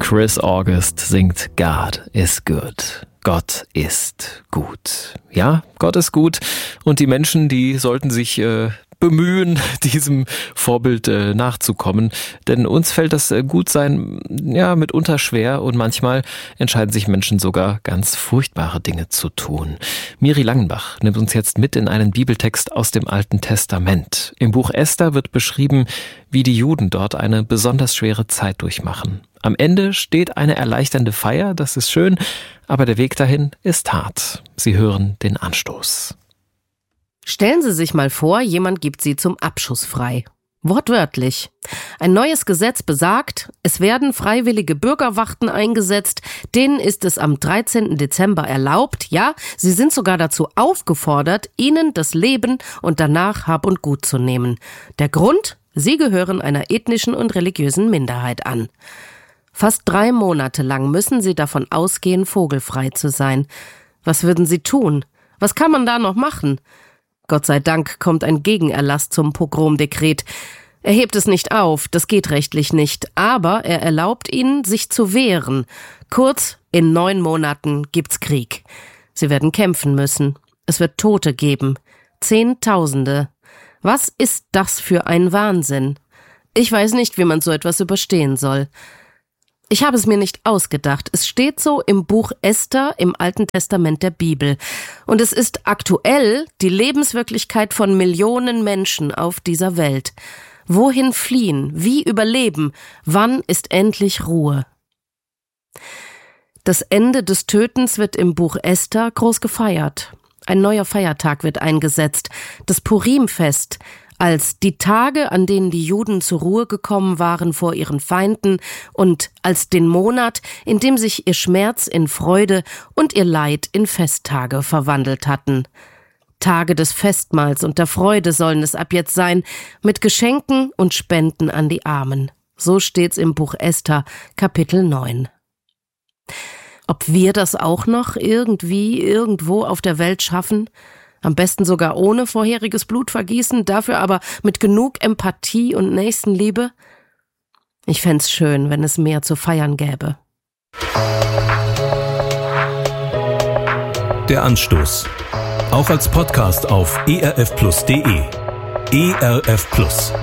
Chris August singt God is good. Gott ist gut. Ja, Gott ist gut und die Menschen, die sollten sich bemühen, diesem Vorbild nachzukommen. Denn uns fällt das Gutsein ja mitunter schwer und manchmal entscheiden sich Menschen sogar ganz furchtbare Dinge zu tun. Miri Langenbach nimmt uns jetzt mit in einen Bibeltext aus dem Alten Testament. Im Buch Esther wird beschrieben, wie die Juden dort eine besonders schwere Zeit durchmachen. Am Ende steht eine erleichternde Feier, das ist schön, aber der Weg dahin ist hart. Sie hören den Anstoß. Stellen Sie sich mal vor, jemand gibt Sie zum Abschuss frei. Wortwörtlich. Ein neues Gesetz besagt, es werden freiwillige Bürgerwachten eingesetzt, denen ist es am 13. Dezember erlaubt, ja, sie sind sogar dazu aufgefordert, ihnen das Leben und danach Hab und Gut zu nehmen. Der Grund? Sie gehören einer ethnischen und religiösen Minderheit an. Fast 3 Monate lang müssen sie davon ausgehen, vogelfrei zu sein. Was würden sie tun? Was kann man da noch machen? Gott sei Dank kommt ein Gegenerlass zum Pogromdekret. Er hebt es nicht auf, das geht rechtlich nicht, aber er erlaubt ihnen, sich zu wehren. Kurz, in 9 Monaten gibt's Krieg. Sie werden kämpfen müssen. Es wird Tote geben. Zehntausende. Was ist das für ein Wahnsinn? Ich weiß nicht, wie man so etwas überstehen soll. Ich habe es mir nicht ausgedacht. Es steht so im Buch Esther im Alten Testament der Bibel. Und es ist aktuell die Lebenswirklichkeit von Millionen Menschen auf dieser Welt. Wohin fliehen? Wie überleben? Wann ist endlich Ruhe? Das Ende des Tötens wird im Buch Esther groß gefeiert. Ein neuer Feiertag wird eingesetzt, das Purimfest, als die Tage, an denen die Juden zur Ruhe gekommen waren vor ihren Feinden und als den Monat, in dem sich ihr Schmerz in Freude und ihr Leid in Festtage verwandelt hatten. Tage des Festmahls und der Freude sollen es ab jetzt sein, mit Geschenken und Spenden an die Armen. So steht's im Buch Esther, Kapitel 9. Ob wir das auch noch irgendwie, irgendwo auf der Welt schaffen? Am besten sogar ohne vorheriges Blutvergießen, dafür aber mit genug Empathie und Nächstenliebe? Ich fänd's schön, wenn es mehr zu feiern gäbe. Der Anstoß. Auch als Podcast auf erfplus.de. ERF Plus.